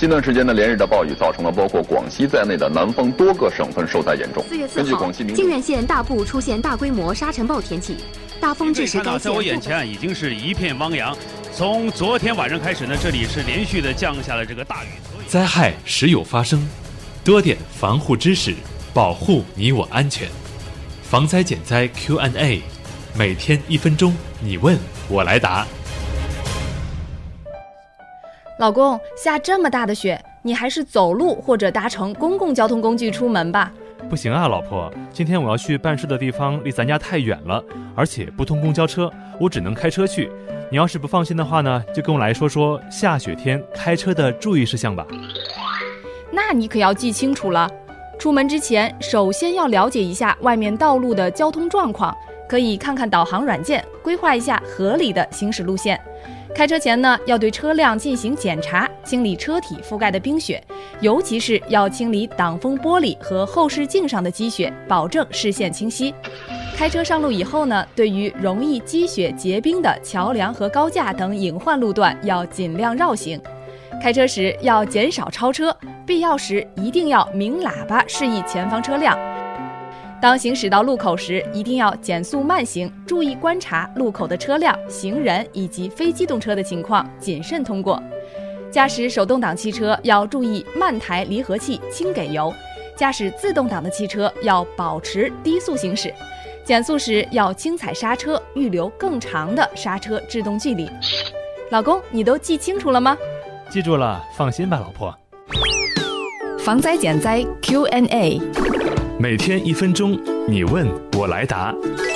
近段时间呢，连日的暴雨造成了包括广西在内的南方多个省份受灾严重。 4月4号，靖远县大部出现大规模沙尘暴天气，大风致使该县。 在我眼前已经是一片汪洋。从昨天晚上开始呢，这里是连续的降下了这个大雨。 灾害时有发生，多点防护知识，保护你我安全。防灾减灾 Q&A， 每天1分钟，你问我来答。 老公，下这么大的雪，你还是走路或者搭乘公共交通工具出门吧。 不行啊，老婆，今天我要去办事的地方离咱家太远了，而且不通公交车，我只能开车去。你要是不放心的话呢，就跟我来说说下雪天开车的注意事项吧。 那你可要记清楚了，出门之前首先要了解一下外面道路的交通状况，可以看看导航软件，规划一下合理的行驶路线。开车前呢，要对车辆进行检查，清理车体覆盖的冰雪，尤其是要清理挡风玻璃和后视镜上的积雪，保证视线清晰。开车上路以后呢，对于容易积雪结冰的桥梁和高架等隐患路段要尽量绕行。开车时要减少超车，必要时一定要鸣喇叭示意前方车辆。当行驶到路口时，一定要减速慢行，注意观察路口的车辆、行人以及非机动车的情况，谨慎通过。驾驶手动挡汽车要注意慢抬离合器，轻给油；驾驶自动挡的汽车要保持低速行驶。减速时要轻踩刹车，预留更长的刹车制动距离。老公，你都记清楚了吗？ 记住了，放心吧，老婆。 防灾减灾 Q&A， 每天1分钟，你问我来答。